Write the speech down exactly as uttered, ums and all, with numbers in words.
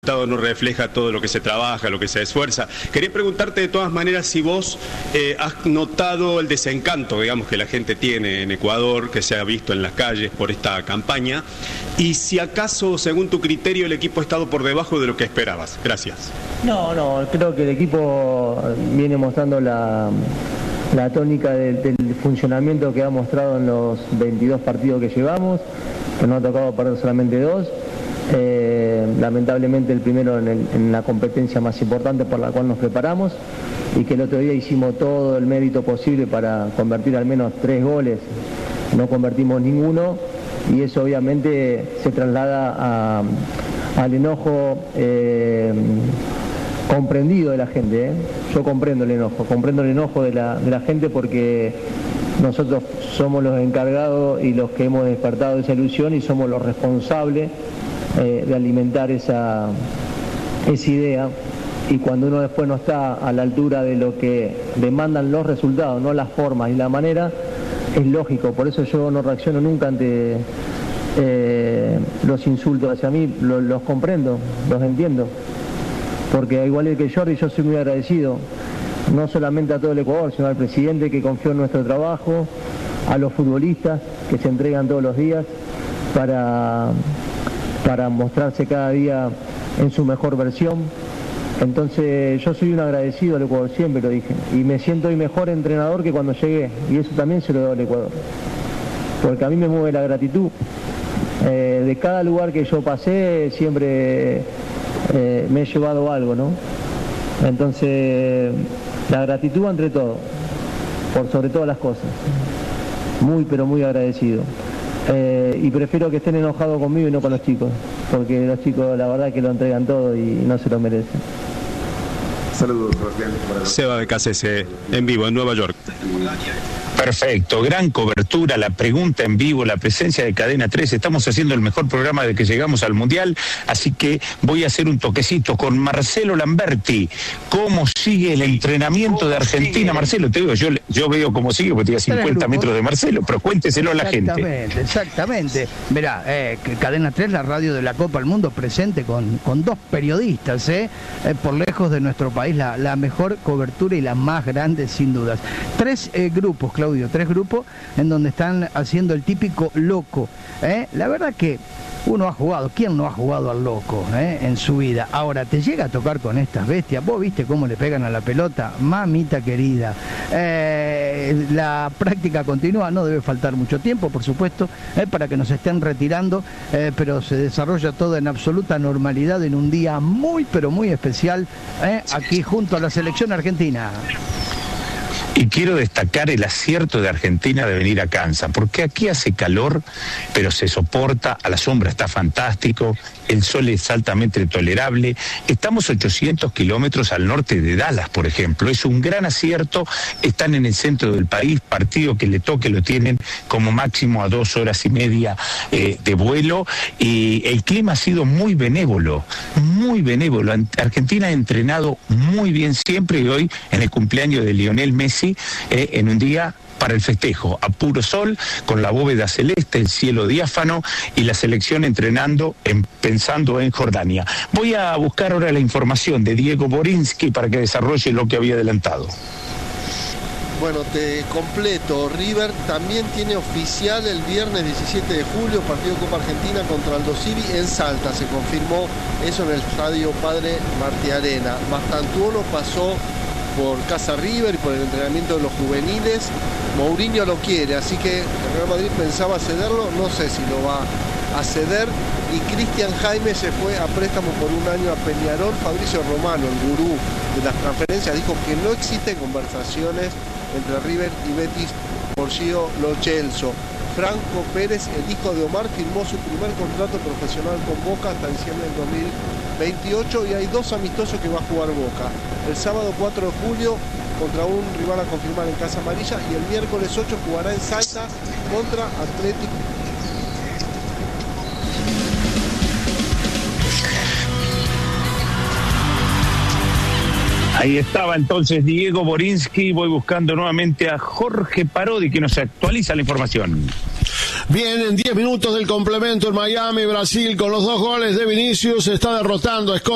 resultado no refleja todo lo que se trabaja, lo que se esfuerza. Quería preguntarte de todas maneras si vos eh, has notado el desencanto, digamos, que la gente tiene en Ecuador, que se ha visto en las calles por esta campaña, y si acaso, según tu criterio, el equipo ha estado por debajo de lo que esperabas. Gracias. No, no, creo que el equipo viene mostrando la, la tónica del, del funcionamiento que ha mostrado en los veintidós partidos que llevamos, que nos ha tocado perder solamente dos. Eh, lamentablemente el primero en, el, en la competencia más importante por la cual nos preparamos, y que el otro día hicimos todo el mérito posible para convertir al menos tres goles, no convertimos ninguno, y eso obviamente se traslada a, al enojo eh, comprendido de la gente. ¿eh? Yo comprendo el enojo, comprendo el enojo de la, de la gente, porque nosotros somos los encargados y los que hemos despertado esa ilusión, y somos los responsables eh, de alimentar esa, esa idea. Y cuando uno después no está a la altura de lo que demandan los resultados, no las formas y la manera, es lógico. Por eso yo no reacciono nunca ante eh, los insultos hacia mí, los, los comprendo, los entiendo. Porque igual que Jordi, yo soy muy agradecido, no solamente a todo el Ecuador, sino al presidente que confió en nuestro trabajo, a los futbolistas que se entregan todos los días para, para mostrarse cada día en su mejor versión. Entonces yo soy un agradecido al Ecuador, siempre lo dije, y me siento hoy mejor entrenador que cuando llegué, y eso también se lo doy al Ecuador, porque a mí me mueve la gratitud. Eh, de cada lugar que yo pasé siempre eh, me he llevado algo, ¿no? Entonces la gratitud ante todo, por sobre todas las cosas, muy pero muy agradecido. Eh, y prefiero que estén enojados conmigo y no con los chicos, porque los chicos la verdad que lo entregan todo y no se lo merecen. Saludos, Sebastián. Seba de K C C, en vivo en Nueva York. Perfecto, gran cobertura, la pregunta en vivo, la presencia de Cadena tres. Estamos haciendo el mejor programa de que llegamos al Mundial, así que voy a hacer un toquecito con Marcelo Lamberti. ¿Cómo sigue el entrenamiento de Argentina? Marcelo, te digo, yo, yo veo cómo sigue, porque estoy a cincuenta metros de Marcelo, pero cuénteselo a la gente. Exactamente, exactamente. Mirá, eh, Cadena tres, la radio de la Copa del Mundo, presente con, con dos periodistas, eh, eh, por lejos de nuestro país, la, la mejor cobertura y la más grande, sin dudas. Tres eh, grupos, Claudio. Tres grupos en donde están haciendo el típico loco. ¿eh? La verdad que uno ha jugado, ¿quién no ha jugado al loco eh? en su vida? Ahora, te llega a tocar con estas bestias, vos viste cómo le pegan a la pelota, mamita querida. Eh, la práctica continúa, no debe faltar mucho tiempo, por supuesto, eh, para que nos estén retirando, eh, pero se desarrolla todo en absoluta normalidad en un día muy, pero muy especial, eh, aquí junto a la selección argentina. Y quiero destacar el acierto de Argentina de venir a Kansas, porque aquí hace calor, pero se soporta, a la sombra está fantástico, el sol es altamente tolerable. Estamos ochocientos kilómetros al norte de Dallas, por ejemplo. Es un gran acierto, están en el centro del país, partido que le toque lo tienen como máximo a dos horas y media eh, de vuelo, y el clima ha sido muy benévolo, muy benévolo. Argentina ha entrenado muy bien siempre, y hoy, en el cumpleaños de Lionel Messi, eh, en un día para el festejo, a puro sol, con la bóveda celeste, el cielo diáfano, y la selección entrenando, en, pensando en Jordania. Voy a buscar ahora la información de Diego Borinsky para que desarrolle lo que había adelantado. Bueno, te completo. River también tiene oficial el viernes diecisiete de julio, partido de Copa Argentina contra Aldo Civi en Salta. Se confirmó eso en el estadio Padre Martiarena. Mastantuono pasó por Casa River y por el entrenamiento de los juveniles. Mourinho lo quiere, así que el Real Madrid pensaba cederlo, no sé si lo va a ceder. Y Cristian Jaime se fue a préstamo por un año a Peñarol. Fabricio Romano, el gurú de las transferencias, dijo que no existen conversaciones entre River y Betis por Gio Lo Celso. Franco Pérez, el hijo de Omar, firmó su primer contrato profesional con Boca hasta diciembre del dos mil veintiocho, y hay dos amistosos que va a jugar Boca. El sábado cuatro de julio contra un rival a confirmar en Casa Amarilla, y el miércoles ocho jugará en Salta contra Atlético. Ahí estaba entonces Diego Borinsky. Voy buscando nuevamente a Jorge Parodi, que nos actualiza la información. Bien, en diez minutos del complemento en Miami, Brasil, con los dos goles de Vinicius, está derrotando a Escocia.